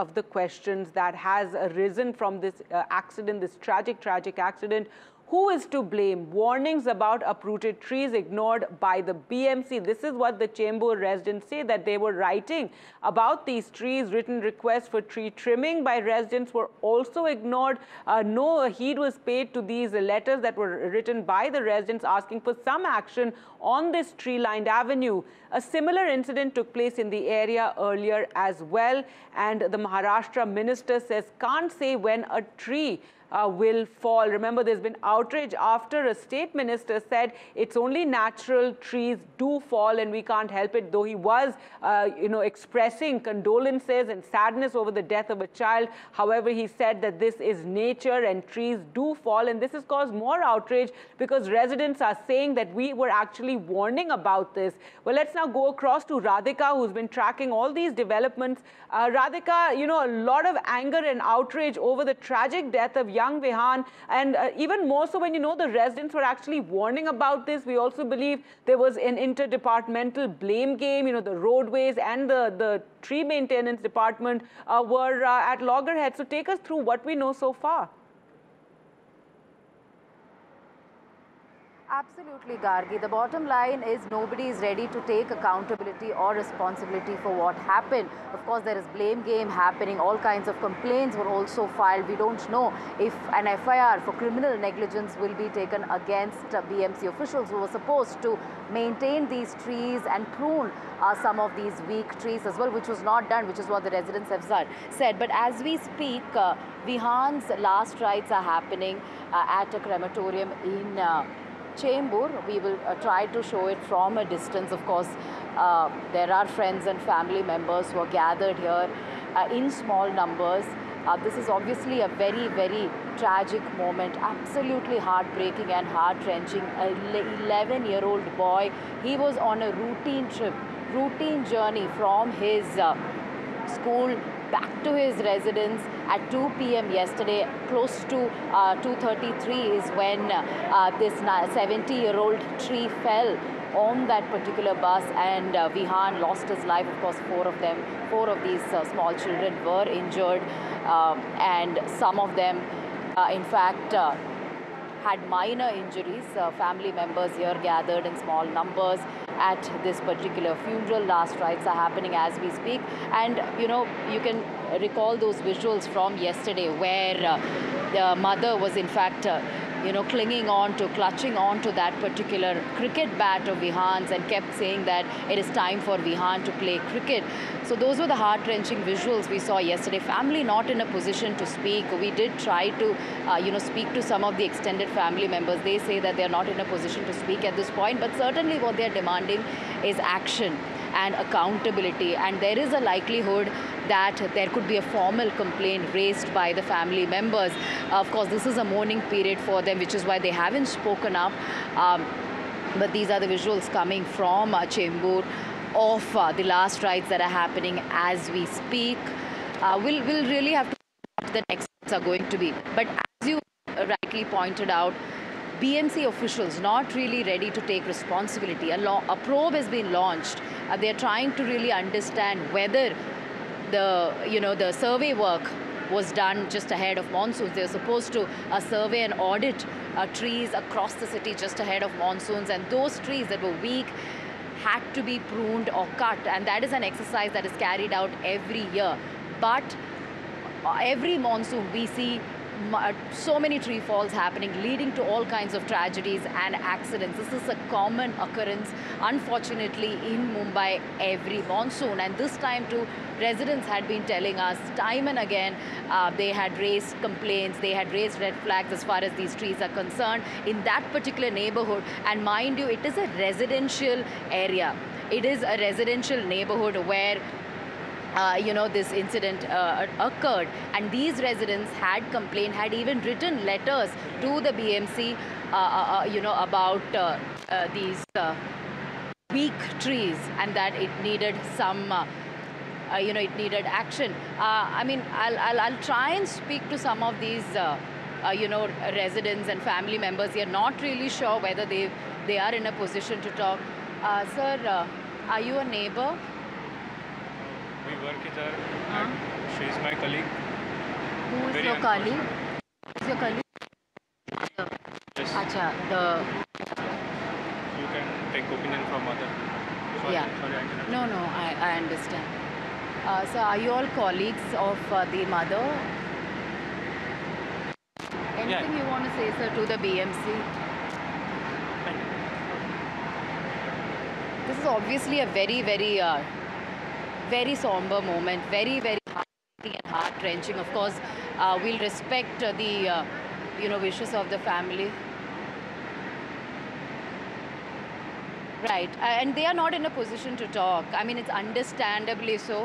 of the questions that has arisen from this accident, this tragic accident. Who is to blame? Warnings about uprooted trees ignored by the BMC. This is what the Chembur residents say, that they were writing about these trees. Written requests for tree trimming by residents were also ignored. No heed was paid to these letters that were written by the residents asking for some action on this tree-lined avenue. A similar incident took place in the area earlier as well, and the Maharashtra minister says can't say when a tree will fall. Remember, there's been outrage after a state minister said it's only natural, trees do fall and we can't help it, though he was expressing condolences and sadness over the death of a child. However, he said that this is nature and trees do fall, and this has caused more outrage because residents are saying that we were actually warning about this. Well, let's now go across to Radhika, who's been tracking all these developments. Radhika, a lot of anger and outrage over the tragic death of young Vihan, and even more so when the residents were actually warning about this. We also believe there was an interdepartmental blame game. The roadways and the tree maintenance department were at loggerheads. So take us through what we know so far. Absolutely, Gargi. The bottom line is nobody is ready to take accountability or responsibility for what happened. Of course, there is blame game happening. All kinds of complaints were also filed. We don't know if an FIR for criminal negligence will be taken against BMC officials who were supposed to maintain these trees and prune some of these weak trees as well, which was not done, which is what the residents have said. But as we speak, Vihan's last rites are happening at a crematorium in Chembur. We will try to show it from a distance. Of course, there are friends and family members who are gathered here in small numbers. This is obviously a very, very tragic moment, absolutely heartbreaking and heart-wrenching. An 11-year-old boy, he was on a routine journey from his school back to his residence at 2 p.m. yesterday. Close to 2:33 is when this 70-year-old tree fell on that particular bus, and Vihan lost his life. Of course, four of these small children were injured, and some of them, in fact, had minor injuries. Family members here gathered in small numbers at this particular funeral. Last rites are happening as we speak. And, you can recall those visuals from yesterday where the mother was, in fact, clutching on to that particular cricket bat of Vihan's and kept saying that it is time for Vihan to play cricket. So those were the heart-wrenching visuals we saw yesterday. Family not in a position to speak. We did try to, speak to some of the extended family members. They say that they're not in a position to speak at this point, but certainly what they're demanding is action and accountability. And there is a likelihood that there could be a formal complaint raised by the family members. Of course, this is a mourning period for them, which is why they haven't spoken up. But these are the visuals coming from Chembur of the last rites that are happening as we speak. We'll really have to see what the next steps are going to be. But as you rightly pointed out, BMC officials not really ready to take responsibility. A probe has been launched. They're trying to really understand whether the survey work was done just ahead of monsoons. They were supposed to survey and audit trees across the city just ahead of monsoons, and those trees that were weak had to be pruned or cut, and that is an exercise that is carried out every year. But every monsoon we see so many tree falls happening, leading to all kinds of tragedies and accidents. This is a common occurrence, unfortunately, in Mumbai every monsoon. And this time too, residents had been telling us time and again, they had raised complaints, they had raised red flags as far as these trees are concerned in that particular neighborhood. And mind you, it is a residential area. It is a residential neighborhood where this incident occurred, and these residents had complained, had even written letters to the BMC, about these weak trees, and that it needed some, it needed action. I'll try and speak to some of these, residents and family members here. Not really sure whether they are in a position to talk. Sir, are you a neighbor? We work with her. And she is my colleague. Who is Very your colleague? unfortunate. Who's your colleague? Yes. Acha, the You can take opinion from other. Sorry, Yeah. sorry, I cannot. no, I understand. So are you all colleagues of the mother? Anything you want to say, sir, to the BMC? This is obviously a very, very somber moment, very, very heartbreaking and heart-wrenching. Of course, we'll respect the, wishes of the family. Right, and they are not in a position to talk. I mean, it's understandably so.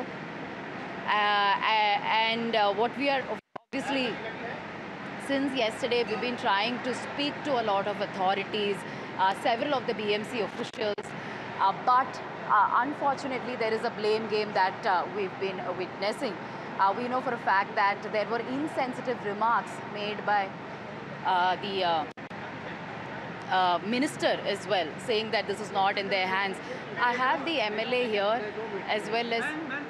What we are obviously, since yesterday, we've been trying to speak to a lot of authorities, several of the BMC officials, but unfortunately, there is a blame game that we've been witnessing. We know for a fact that there were insensitive remarks made by the minister as well, saying that this is not in their hands. I have the MLA here as well as.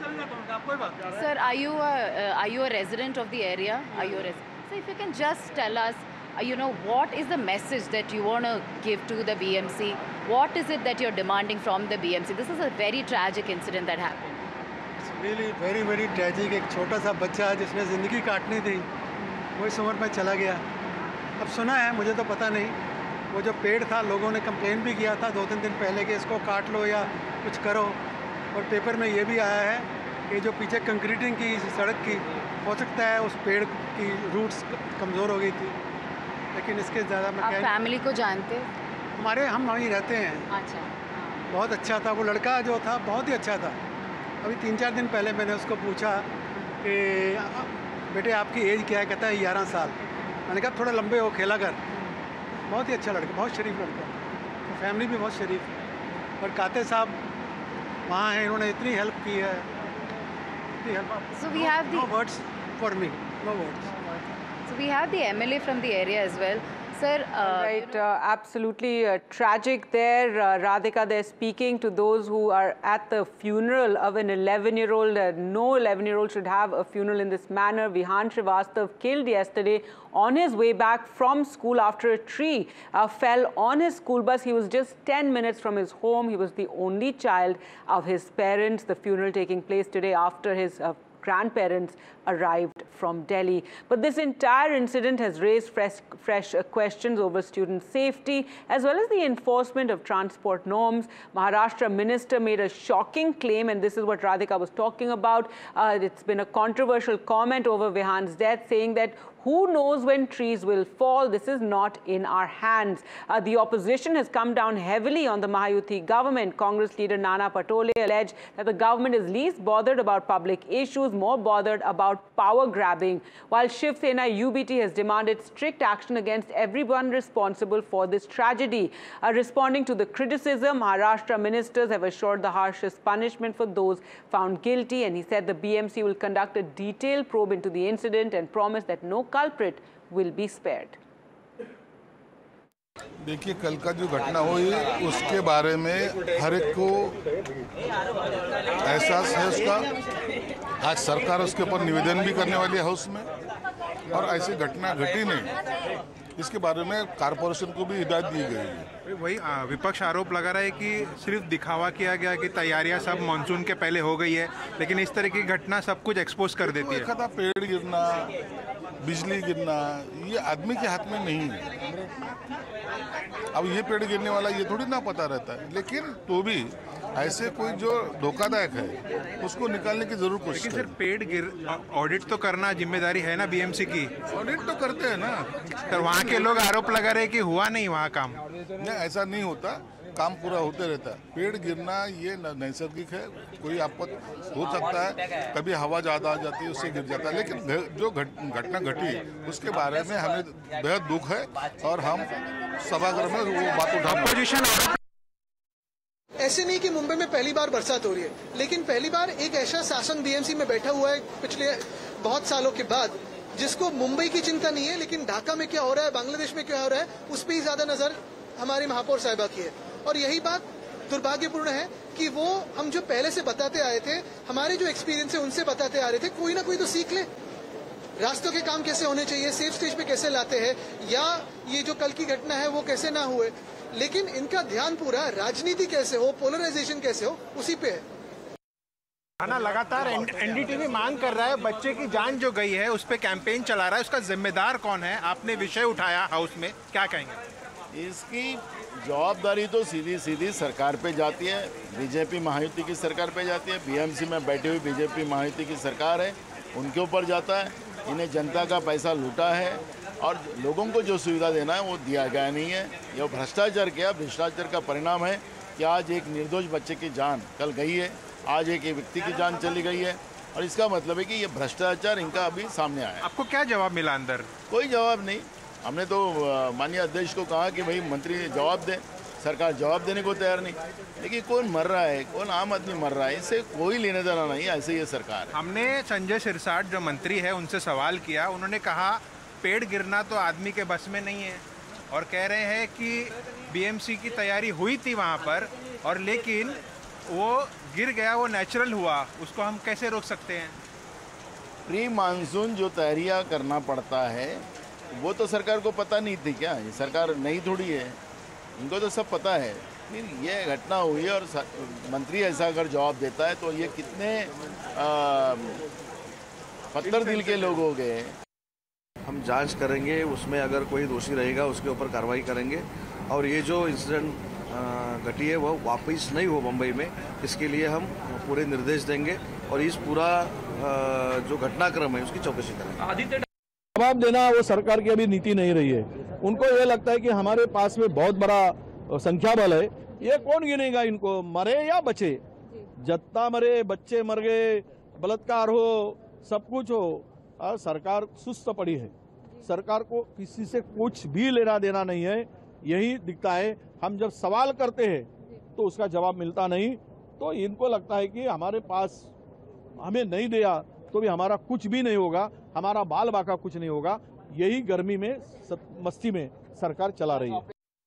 Sir, are you a resident of the area? So if you can just tell us, what is the message that you want to give to the BMC? What is it that you're demanding from the BMC? This is a very tragic incident that happened. It's really very very tragic. एक छोटा सा बच्चा जिसने ज़िंदगी काटनी थी वो इस उम्र में चला गया. अब सुना है, मुझे तो पता नहीं, वो जो पेड़ था लोगों ने कंप्लेन भी किया था 2-3 दिन पहले कि इसको काट लो या कुछ करो, और पेपर में ये भी आया है कि जो पीछे कंक्रीटिंग की सड़क की, हो सकता है उस पेड़ की रूट्स कमज़ोर हो गई थी, लेकिन इसके ज़्यादा आप फैमिली को जानते? हम वहीं रहते हैं. अच्छा. बहुत अच्छा था वो लड़का, जो था बहुत ही अच्छा था. अभी 3-4 दिन पहले मैंने उसको पूछा कि बेटे आपकी एज क्या है, कहता है 11 साल. मैंने कहा थोड़ा लंबे हो, खेला कर. बहुत ही अच्छा लड़का, बहुत शरीफ लड़का, फैमिली भी बहुत शरीफ है. और काते साहब वहाँ हैं, इन्होंने इतनी हेल्प की है, इतनी help. So we have the. No words for me, no words. So we have the MLA from the area as well. Sir, Right, absolutely tragic there. Radhika, they're speaking to those who are at the funeral of an 11-year-old. No 11-year-old should have a funeral in this manner. Vihan Srivastav killed yesterday on his way back from school after a tree fell on his school bus. He was just 10 minutes from his home. He was the only child of his parents. The funeral taking place today after his grandparents arrived from Delhi. But this entire incident has raised fresh questions over student safety as well as the enforcement of transport norms. Maharashtra minister made a shocking claim, and this is what Radhika was talking about. It's been a controversial comment over Vihan's death, saying that who knows when trees will fall? This is not in our hands. The opposition has come down heavily on the Mahayuti government. Congress leader Nana Patole alleged that the government is least bothered about public issues, more bothered about power grabbing. While Shiv Sena UBT has demanded strict action against everyone responsible for this tragedy. Responding to the criticism, Maharashtra ministers have assured the harshest punishment for those found guilty, and he said the BMC will conduct a detailed probe into the incident and promise that no culprit will be spared. देखिए, कल का जो घटना हुई उसके बारे में हर एक को एहसास है उसका. आज सरकार उसके ऊपर निवेदन भी करने वाली है हाउस में, और ऐसी घटना घटी नहीं इसके बारे में कारपोरेशन को भी हिदायत दी गई है. वही विपक्ष आरोप लगा रहा है कि सिर्फ दिखावा किया गया कि तैयारियां सब मानसून के पहले हो गई है, लेकिन इस तरह की घटना सब कुछ एक्सपोज कर देती है. देखा था, पेड़ गिरना, बिजली गिरना, ये आदमी के हाथ में नहीं है. अब ये पेड़ गिरने वाला ये थोड़ी ना पता रहता है, लेकिन तो भी ऐसे कोई जो धोखादायक है उसको निकालने की जरूर कोशिश. लेकिन सर, पेड़ ऑडिट तो करना जिम्मेदारी है ना बीएमसी की. ऑडिट तो करते हैं ना. सर, वहाँ के लोग आरोप लगा रहे हैं कि हुआ नहीं वहाँ काम. नहीं, ऐसा नहीं होता, काम पूरा होते रहता है. पेड़ गिरना ये नैसर्गिक है, कोई आपत्ति हो सकता है, कभी हवा ज़्यादा आ जाती है उससे गिर जाता है, लेकिन जो घटना घटी उसके बारे में हमें बेहद दुख है और हम सभागृह में वो बात उठा. ऐसे नहीं कि मुंबई में पहली बार बरसात हो रही है, लेकिन पहली बार एक ऐसा शासन बीएमसी में बैठा हुआ है पिछले बहुत सालों के बाद जिसको मुंबई की चिंता नहीं है, लेकिन ढाका में क्या हो रहा है, बांग्लादेश में क्या हो रहा है, उस पर ही ज्यादा नजर हमारी महापौर साहिबा की है. और यही बात दुर्भाग्यपूर्ण है कि वो हम जो पहले से बताते आए थे, हमारे जो एक्सपीरियंस है उनसे बताते आ रहे थे, कोई ना कोई तो सीख ले। रास्तों के काम कैसे होने चाहिए, सेफ स्टेज पे कैसे लाते हैं, या ये जो कल की घटना है वो कैसे ना हुए, लेकिन इनका ध्यान पूरा राजनीति कैसे हो, पोलराइजेशन कैसे हो, उसी पे है। थाना लगातार एनडीटीवी मांग कर रहा है, बच्चे की जान जो गई है उस पर कैंपेन चला रहा है, उसका जिम्मेदार कौन है? आपने विषय उठाया हाउस में, क्या कहेंगे? इसकी जवाबदारी तो सीधी सीधी सरकार पे जाती है, बीजेपी महायुति की सरकार पे जाती है। बीएमसी में बैठी हुई बीजेपी महायुति की सरकार है, उनके ऊपर जाता है। इन्हें जनता का पैसा लूटा है और लोगों को जो सुविधा देना है वो दिया गया नहीं है। ये भ्रष्टाचार किया, भ्रष्टाचार का परिणाम है कि आज एक निर्दोष बच्चे की जान कल गई है, आज एक व्यक्ति की जान चली गई है, और इसका मतलब है कि ये भ्रष्टाचार इनका अभी सामने आया है। आपको क्या जवाब मिला अंदर? कोई जवाब नहीं। हमने तो माननीय अध्यक्ष को कहा कि भाई मंत्री जवाब दे, सरकार जवाब देने को तैयार नहीं। लेकिन कौन मर रहा है, कौन आम आदमी मर रहा है, इससे कोई लेने देना नहीं, ऐसे ये सरकार है। हमने संजय सिरसाट जो मंत्री है उनसे सवाल किया, उन्होंने कहा पेड़ गिरना तो आदमी के बस में नहीं है, और कह रहे हैं कि बीएमसी की तैयारी हुई थी वहाँ पर, और लेकिन वो गिर गया, वो नेचुरल हुआ, उसको हम कैसे रोक सकते हैं? प्री मानसून जो तैयारियां करना पड़ता है वो तो सरकार को पता नहीं थी क्या? ये सरकार नई थोड़ी है, इनको तो सब पता है। फिर ये घटना हुई और मंत्री ऐसा अगर जवाब देता है तो ये कितने पत्थर दिल के लोग हो गए। हम जांच करेंगे, उसमें अगर कोई दोषी रहेगा उसके ऊपर कार्रवाई करेंगे, और ये जो इंसिडेंट घटी है वो वापस नहीं हो मुंबई में, इसके लिए हम पूरे निर्देश देंगे और इस पूरा जो घटनाक्रम है उसकी चौकसी करेंगे। जवाब देना वो सरकार की अभी नीति नहीं रही है। उनको ये लगता है कि हमारे पास में बहुत बड़ा संख्या बल है, ये कौन गिनेगा इनको, मरे या बचे। जत्ता मरे, बच्चे मर गए, बलात्कार हो, सब कुछ हो, और सरकार सुस्त पड़ी है। सरकार को किसी से कुछ भी लेना देना नहीं है, यही दिखता है। हम जब सवाल करते हैं तो उसका जवाब मिलता नहीं, तो इनको लगता है कि हमारे पास हमें नहीं दिया तो भी हमारा कुछ भी नहीं होगा, हमारा बाल बाका कुछ नहीं होगा। यही गर्मी में मस्ती में सरकार चला रही है।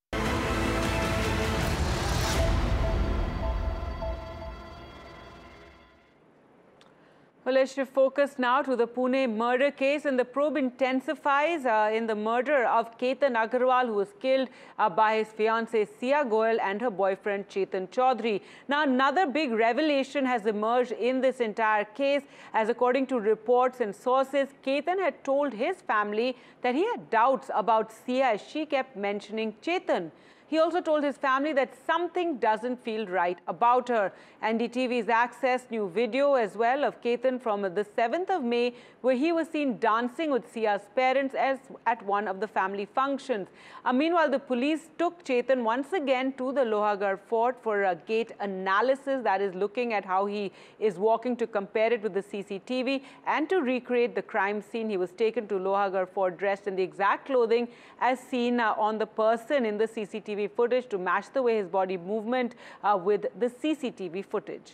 Well, let's shift focus now to the Pune murder case, and the probe intensifies in the murder of Ketan Agarwal, who was killed by his fiancée Sia Goyal and her boyfriend Chetan Chaudhary. Now, another big revelation has emerged in this entire case, as according to reports and sources, Ketan had told his family that he had doubts about Sia as she kept mentioning Chetan. He also told his family that something doesn't feel right about her. NDTV's accessed new video as well of Ketan from the 7th of May, where he was seen dancing with Sia's parents as at one of the family functions. Meanwhile, the police took Chetan once again to the Lohagarh Fort for a gait analysis, that is looking at how he is walking to compare it with the CCTV and to recreate the crime scene. He was taken to Lohagarh Fort dressed in the exact clothing as seen on the person in the CCTV footage to match the way his body movement with the CCTV footage.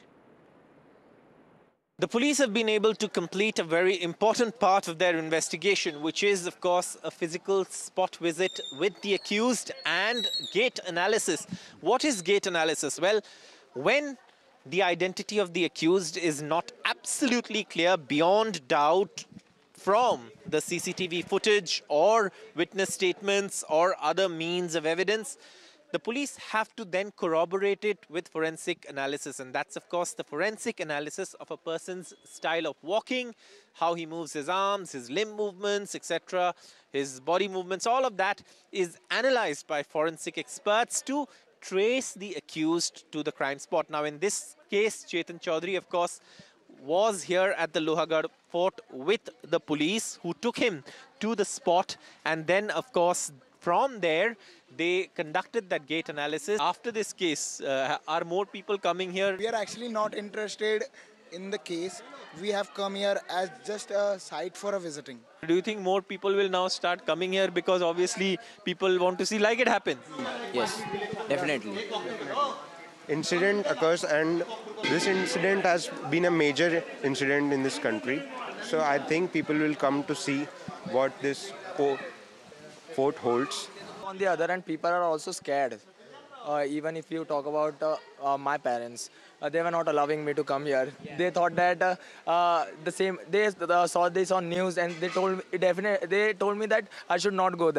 The police have been able to complete a very important part of their investigation, which is, of course, a physical spot visit with the accused and gait analysis. What is gait analysis? Well, when the identity of the accused is not absolutely clear beyond doubt from the CCTV footage or witness statements or other means of evidence, the police have to then corroborate it with forensic analysis. And that's, of course, the forensic analysis of a person's style of walking, how he moves his arms, his limb movements, etc., his body movements. All of that is analyzed by forensic experts to trace the accused to the crime spot. Now, in this case, Chetan Chaudhary, of course, was here at the Lohagarh Fort with the police, who took him to the spot, and then, of course, from there, they conducted that gait analysis. After this case, are more people coming here? We are actually not interested in the case. We have come here as just a site for a visiting. Do you think more people will now start coming here because obviously people want to see like it happens? Yes, definitely. Incident occurs, and this incident has been a major incident in this country. So I think people will come to see what this fort holds. On the other hand, people are also scared even if you talk about my parents, they were not allowing me to come here. They thought that they saw this on news, and they told me that I should not go there.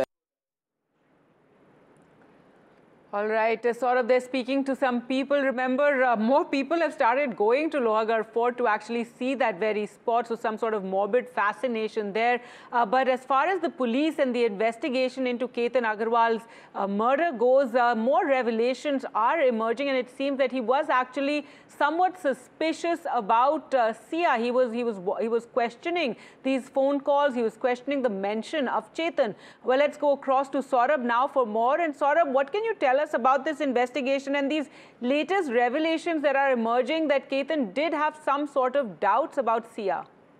All right, Saurabh, they're speaking to some people. Remember, more people have started going to Lohagarh Fort to actually see that very spot, so some sort of morbid fascination there. But as far as the police and the investigation into Ketan Agarwal's murder goes, more revelations are emerging, and it seems that he was actually somewhat suspicious about Sia. He was questioning these phone calls. He was questioning the mention of Chetan. Well, let's go across to Saurabh now for more. And Saurabh, what can you tell us about this investigation and these latest revelations that are emerging that Ketan did have some sort of doubts about Sia?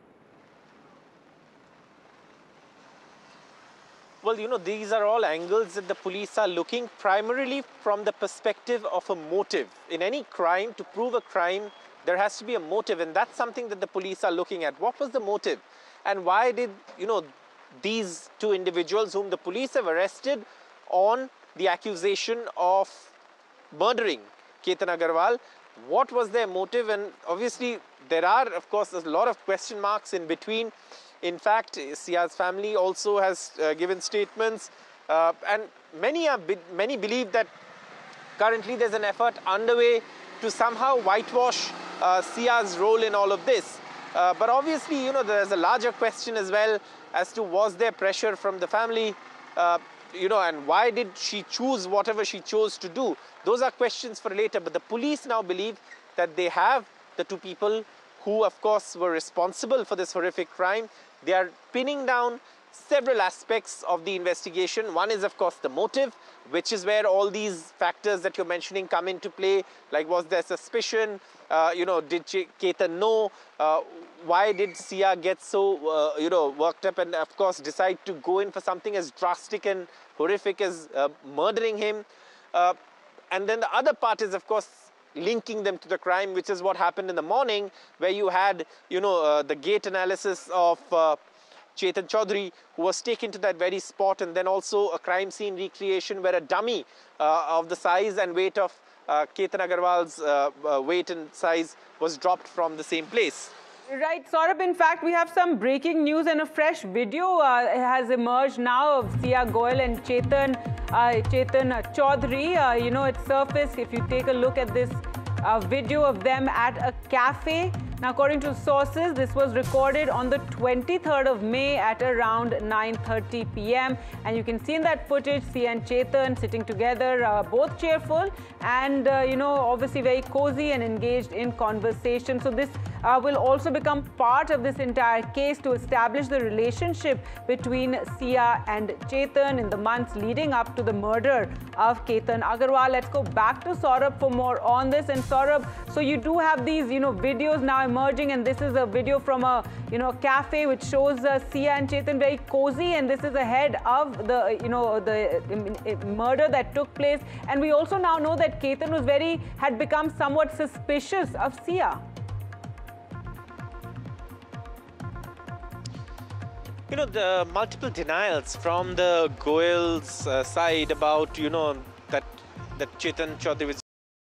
Well, you know, these are all angles that the police are looking primarily from the perspective of a motive. In any crime, to prove a crime, there has to be a motive, and that's something that the police are looking at. What was the motive? And why did, you know, these two individuals whom the police have arrested on the accusation of murdering Ketan Agarwal, what was their motive? And obviously, there are, of course, a lot of question marks in between. In fact, Sia's family also has given statements, and many believe that currently there's an effort underway to somehow whitewash Sia's role in all of this. But obviously, you know, there's a larger question as well as to was there pressure from the family, you know, and why did she choose whatever she chose to do? Those are questions for later. But the police now believe that they have the two people who, of course, were responsible for this horrific crime. They are pinning down several aspects of the investigation. One is, of course, the motive, which is where all these factors that you're mentioning come into play. Like, was there suspicion? You know, did Ketan know? Why did Sia get so, you know, worked up and, of course, decide to go in for something as drastic and horrific as murdering him? And then the other part is, of course, linking them to the crime, which is what happened in the morning, where you had, you know, the gait analysis of Chetan Chaudhary, who was taken to that very spot, and then also a crime scene recreation where a dummy of the size and weight of Ketan Agarwal's weight and size was dropped from the same place. Right, Saurabh, in fact, we have some breaking news and a fresh video has emerged now of Sia Goyal and Chetan Chaudhary. You know, it surfaced. If you take a look at this video of them at a cafe. Now, according to sources, this was recorded on the 23rd of May at around 9:30 p.m. And you can see in that footage, Sia and Chetan sitting together, both cheerful and, you know, obviously very cozy and engaged in conversation. So this will also become part of this entire case to establish the relationship between Sia and Chetan in the months leading up to the murder of Ketan Agarwal. Let's go back to Saurabh for more on this. And Saurabh, so you do have these, you know, videos now emerging, and this is a video from a, you know, cafe which shows Sia and Chetan very cozy, and this is ahead of the, you know, the murder that took place. And we also now know that Ketan had become somewhat suspicious of Sia. You know, the multiple denials from the Goyal's side about, you know, that Chetan Chaudhary was